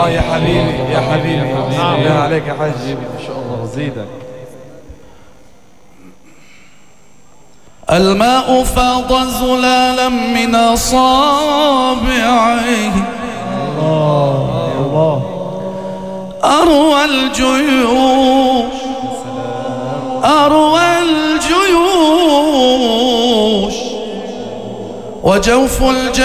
يا حبيبي يا حبيبي يا عليك يا حاج ان شاء الله زيدك. الماء فاض زلالا من أصابعه الله أروى الجيوش أروى الجيوش وجوف